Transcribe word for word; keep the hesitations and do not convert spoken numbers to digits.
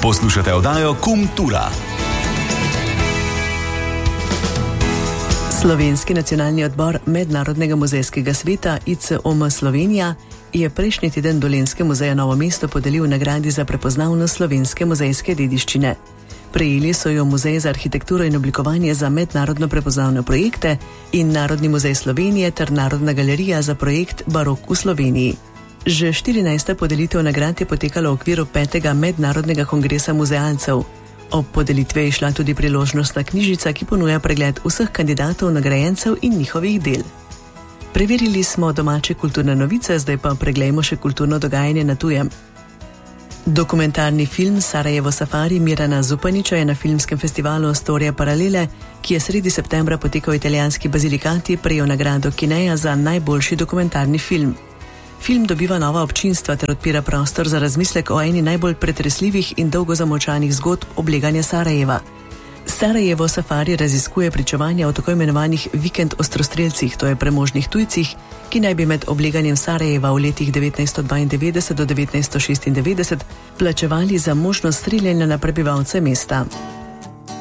Poslušate oddajo Kultura. Slovenski nacionalni odbor Mednarodnega muzejskega sveta I C O M Slovenija je prejšnji teden Dolenjskemu muzeju Novo mesto podelil nagradi za prepoznavnost slovenske muzejske dediščine. Prejeli so jo Muzej za arhitekturo in oblikovanje za mednarodno prepoznavne projekte in Narodni muzej Slovenije ter Narodna galerija za projekt Barok v Sloveniji. Že štirinajsta podelitev nagrad je potekala v okviru petega mednarodnega kongresa muzealcev. Ob podelitvi je šla tudi priložnostna knjižica, ki ponuja pregled vseh kandidatov, nagrajencev in njihovih del. Preverili smo domače kulturne novice, zdaj pa preglejmo še kulturno dogajanje na tujem. Dokumentarni film Sarajevo safari Mirana Zupaniča je na filmskem festivalu Storija paralele, ki je sredi septembra potekal v italijanski Bazilikati, prejel nagrado Kineja za najboljši dokumentarni film. Film dobiva nova občinstva ter odpira prostor za razmislek o eni najbolj pretresljivih in dolgo zamolčanih zgodb obleganja Sarajeva. Sarajevo safari raziskuje pričevanja o tako imenovanih vikend ostrostrelcih, to je premožnih tujcih, ki naj bi med obleganjem Sarajeva v letih devetnajststo dvaindevetdeset do devetnajststo šestindevetdeset plačevali za možnost streljanja na prebivalce mesta.